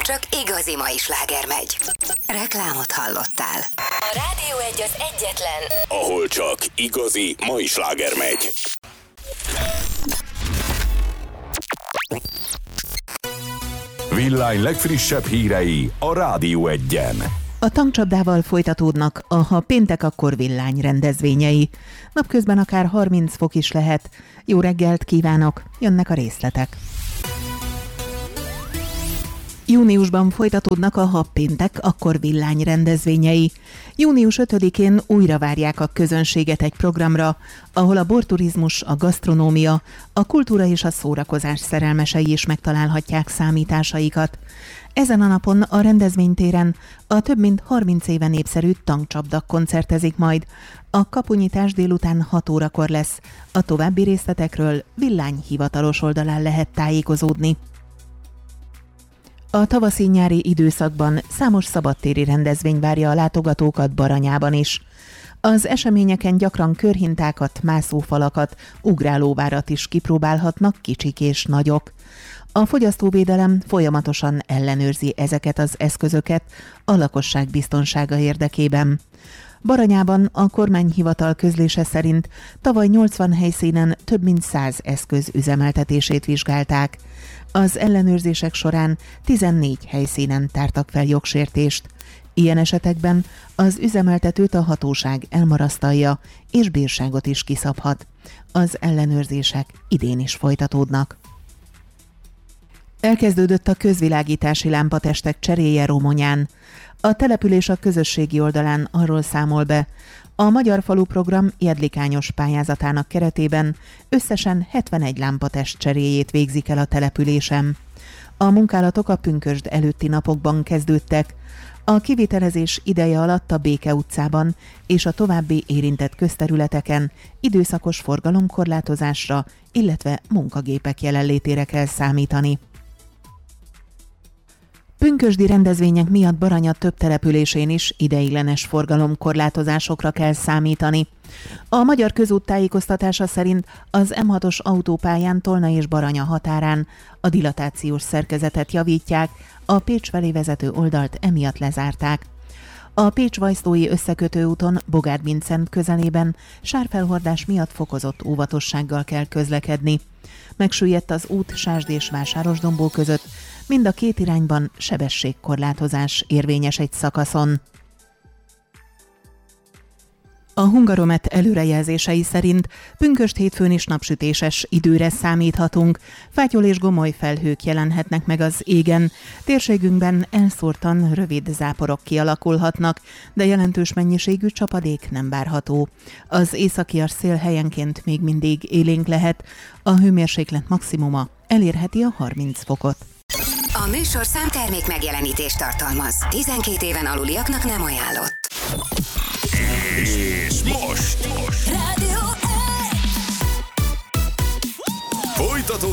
csak igazi mai sláger megy. Reklámot hallottál. A Rádió 1 az egyetlen, ahol csak igazi mai sláger megy. Villány legfrissebb hírei a Rádió 1-en. A tankcsapdával folytatódnak a Ha péntek, akkor villány rendezvényei. Napközben akár 30 fok is lehet. Jó reggelt kívánok, jönnek a részletek. Júniusban folytatódnak a Ha péntek, akkor villány rendezvényei. Június 5-én újra várják a közönséget egy programra, ahol a borturizmus, a gasztronómia, a kultúra és a szórakozás szerelmesei is megtalálhatják számításaikat. Ezen a napon a rendezvénytéren a több mint 30 éve népszerű Tankcsapda koncertezik majd. A kapunyítás délután 6 órakor lesz. A további részletekről Villány hivatalos oldalán lehet tájékozódni. A tavaszi-nyári időszakban számos szabadtéri rendezvény várja a látogatókat Baranyában is. Az eseményeken gyakran körhintákat, mászófalakat, ugrálóvárat is kipróbálhatnak kicsik és nagyok. A fogyasztóvédelem folyamatosan ellenőrzi ezeket az eszközöket a lakosság biztonsága érdekében. Baranyában a kormányhivatal közlése szerint tavaly 80 helyszínen több mint 100 eszköz üzemeltetését vizsgálták. Az ellenőrzések során 14 helyszínen tártak fel jogsértést. Ilyen esetekben az üzemeltetőt a hatóság elmarasztalja és bírságot is kiszabhat. Az ellenőrzések idén is folytatódnak. Elkezdődött a közvilágítási lámpatestek cseréje Romonyán. A település a közösségi oldalán arról számol be, a Magyar Falu Program jedlikányos pályázatának keretében összesen 71 lámpatest cseréjét végzik el a településen. A munkálatok a pünkösd előtti napokban kezdődtek. A kivitelezés ideje alatt a Béke utcában és a további érintett közterületeken időszakos forgalomkorlátozásra, illetve munkagépek jelenlétére kell számítani. Pünkösdi rendezvények miatt Baranya több településén is ideiglenes forgalomkorlátozásokra kell számítani. A Magyar Közút tájékoztatása szerint az M6-os autópályán Tolna és Baranya határán a dilatációs szerkezetet javítják, a Pécs felé vezető oldalt emiatt lezárták. A Pécs-Vajsztói összekötő úton Bogárd-Vincent közelében sárfelhordás miatt fokozott óvatossággal kell közlekedni. Megsüllyedt az út Sásd és Vásárosdombó között, mind a két irányban sebességkorlátozás érvényes egy szakaszon. A Hungaromet előrejelzései szerint pünkösd hétfőn is napsütéses időre számíthatunk. Fátyol és gomoly felhők jelenhetnek meg az égen. Térségünkben elszórtan rövid záporok kialakulhatnak, de jelentős mennyiségű csapadék nem várható. Az északias szél helyenként még mindig élénk lehet, a hőmérséklet maximuma elérheti a 30 fokot. A műsor számtermék megjelenítést tartalmaz. 12 éven aluliaknak nem ajánlott. És most